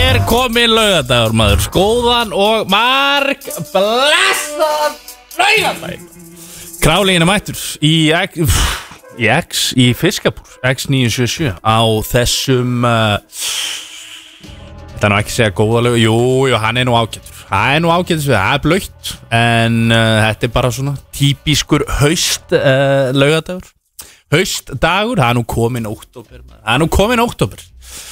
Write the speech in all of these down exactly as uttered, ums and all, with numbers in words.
er komin laugardagur maður, góðan og marg blessað laugardaginn. Králingin er mættur í X, í, X, í Fiskabúr X níu sjö sjö á þessum uh, þetta er nú ekki að segja góða lög. Jú, jú, hann er nú ágætur. Það er nú ágætis við, það er blautt en uh, þetta er bara svona típiskur haust uh, laugardagur. Haustdagur, það er nú komin október. Það er nú komin október.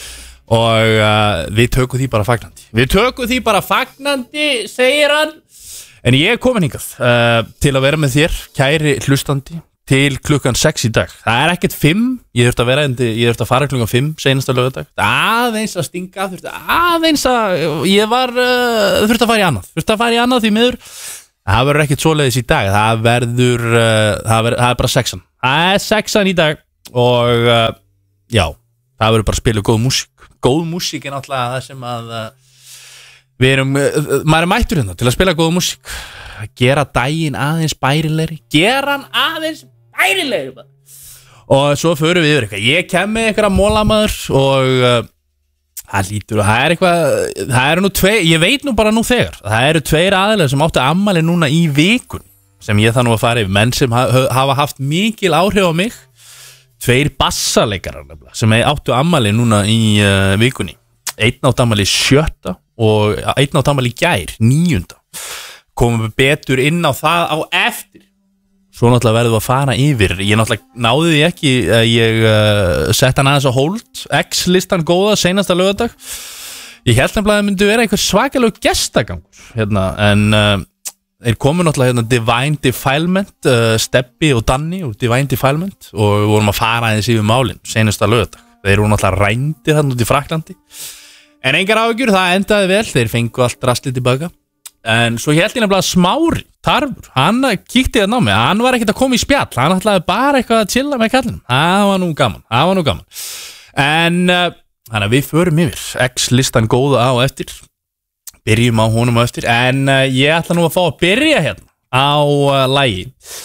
Og uh, við tökum því bara fagnandi. Við tökum því bara fagnandi, segir hann. En ég er komin hingað uh, til að vera með þér, kæri hlustandi, til klukkan sex í dag. Það er ekkert fimm, ég þurfti að vera endi, ég þurfti að fara klukkan fimm seinasta laugardag. Aðeins að stinga, þurfti aðeins að, ég var, uh, þurfti að fara í annað. Þurfti að fara í annað því miður. Það verður ekkert svoleiðis í dag, það verður, uh, það, verður það er bara sexan. Það er sexan í dag og uh, já, það verður bara að spila góð músík. Góð músík er náttúrulega það sem að uh, við erum, uh, maður er mættur hérna til að spila góð músík. Gera daginn aðeins bærilegri, gera hann aðeins bærilegri. Og svo förum við yfir eitthvað. Ég kem með einhverja mólamaður og uh, það lítur og það er eitthvað, það eru nú tvei, ég veit nú bara nú þegar, það eru tveir aðilega sem áttu afmæli núna í vikun sem ég það nú að fara yfir, menn sem hafa haft mikil áhrif á mig, tveir bassaleikarar sem áttu afmæli núna í uh, vikunni, einn átt afmæli sjötta og einn átt afmæli í gær, níunda, komum við betur inn á það á eftir. Svo náttúrulega verðum við að fara yfir. Ég náttúrulega náði því ekki að ég uh, sett hann aðeins á hold X-listan góða seinasta laugardag. Ég held nefnilega að það myndi vera einhver svakalegu gestagangur hérna, en uh, þeir komu náttúrulega hérna Divine Defilement, uh, Stebbi og Danni úr Divine Defilement og við vorum að fara aðeins yfir málin seinasta laugardag. Þeir voru náttúrulega rændir þarna út í Fraklandi. En engar áhyggjur, það endaði vel, þeir fengu allt rastlið tilbaka. En svo held ég nefnilega Smári Tarfur, hann kíkti það á mig, hann var ekkert að koma í spjall, hann ætlaði bara eitthvað að chilla með kallinum, það var nú gaman, það var nú gaman. En uh, þannig að við förum yfir, X-listan góða á eftir, byrjum á honum á eftir, en uh, ég ætla nú að fá að byrja hérna á uh, lagi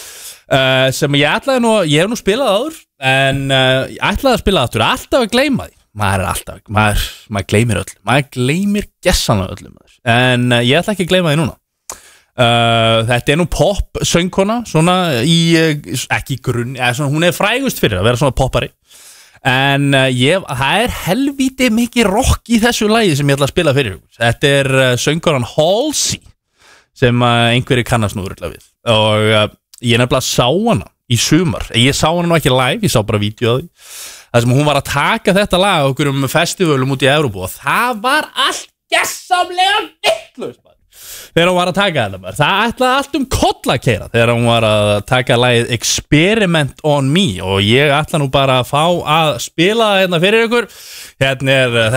uh, sem ég ætlaði nú, ég hef nú spilað áður, en uh, ég ætlaði að spila aftur, alltaf að gleyma því, maður er alltaf, maður, maður gleymir öll, maður gleymir gessanlega öllum. En uh, ég ætla ekki að gleyma því núna. uh, Þetta er nú pop söngkona, svona í uh, ekki grunn, eða svona, hún er frægust fyrir að vera svona poppari. En uh, ég, það er helvíti mikið rock í þessu lagi sem ég ætla að spila fyrir ykkur. Þetta er uh, söngkonan Halsey sem uh, einhverjir kannast nú örugglega við. Og uh, ég nefnilega sá hana í sumar. Ég sá hana nú ekki live, ég sá bara vídeo af því. Það sem hún var að taka þetta lag okkur um festivalum út í Evrópu og það var allt gessamlega vitlaust þegar hún var að taka þetta bara. Það ætlaði allt um koll að keyra þegar hún var að taka lagið Experiment on Me og ég ætla nú bara að fá að spila hérna fyrir ykkur. Hérna er